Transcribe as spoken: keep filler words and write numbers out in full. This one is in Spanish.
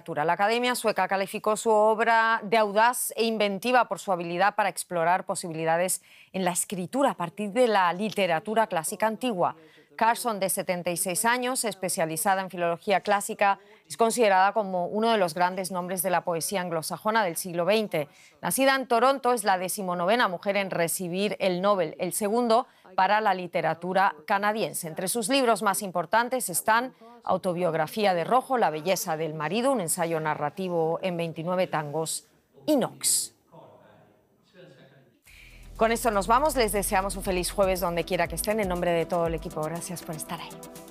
literatura. La Academia Sueca calificó su obra de audaz e inventiva por su habilidad para explorar posibilidades en la escritura a partir de la literatura clásica antigua. Carlson, de setenta y seis años, especializada en filología clásica, es considerada como uno de los grandes nombres de la poesía anglosajona del siglo veinte. Nacida en Toronto, es la decimonovena mujer en recibir el Nobel, el segundo para la literatura canadiense. Entre sus libros más importantes están Autobiografía de Rojo, La belleza del marido, un ensayo narrativo en veintinueve tangos, y Nox. Con esto nos vamos, les deseamos un feliz jueves donde quiera que estén. En nombre de todo el equipo, gracias por estar ahí.